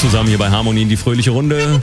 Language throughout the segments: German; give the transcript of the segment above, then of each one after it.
zusammen hier bei Harmonie in die fröhliche Runde.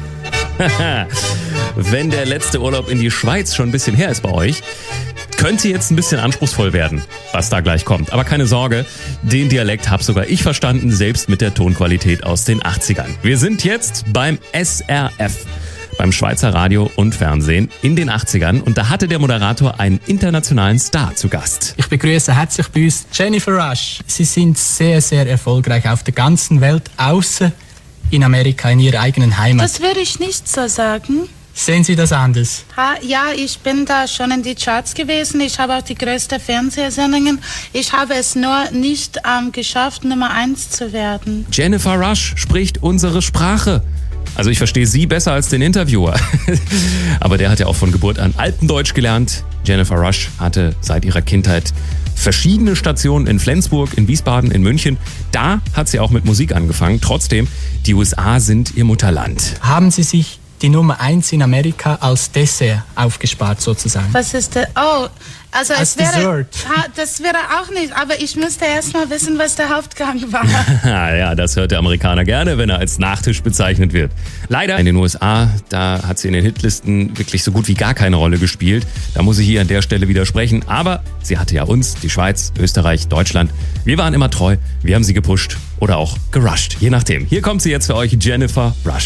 Wenn der letzte Urlaub in die Schweiz schon ein bisschen her ist bei euch, könnte jetzt ein bisschen anspruchsvoll werden, was da gleich kommt. Aber keine Sorge, den Dialekt habe sogar ich verstanden, selbst mit der Tonqualität aus den 80ern. Wir sind jetzt beim SRF, beim Schweizer Radio und Fernsehen in den 80ern. Und da hatte der Moderator einen internationalen Star zu Gast. Ich begrüße herzlich bei uns Jennifer Rush. Sie sind sehr, sehr erfolgreich auf der ganzen Welt, außer in Amerika, in ihrer eigenen Heimat. Das würde ich nicht so sagen. Sehen Sie das anders? Ja, ich bin da schon in die Charts gewesen. Ich habe auch die größten Fernsehsendungen. Ich habe es nur nicht geschafft, Nummer 1 zu werden. Jennifer Rush spricht unsere Sprache. Also ich verstehe sie besser als den Interviewer. Aber der hat ja auch von Geburt an Alpendeutsch gelernt. Jennifer Rush hatte seit ihrer Kindheit verschiedene Stationen in Flensburg, in Wiesbaden, in München. Da hat sie auch mit Musik angefangen. Trotzdem, die USA sind ihr Mutterland. Haben Sie sich die Nummer 1 in Amerika als Dessert aufgespart sozusagen? Was ist das? Oh, also als es wäre, Dessert. Das wäre auch nicht, aber ich müsste erst mal wissen, was der Hauptgang war. Ja, das hört der Amerikaner gerne, wenn er als Nachtisch bezeichnet wird. Leider in den USA, da hat sie in den Hitlisten wirklich so gut wie gar keine Rolle gespielt. Da muss ich hier an der Stelle widersprechen. Aber sie hatte ja uns, die Schweiz, Österreich, Deutschland. Wir waren immer treu, wir haben sie gepusht oder auch gerusht, je nachdem. Hier kommt sie jetzt für euch, Jennifer Rush.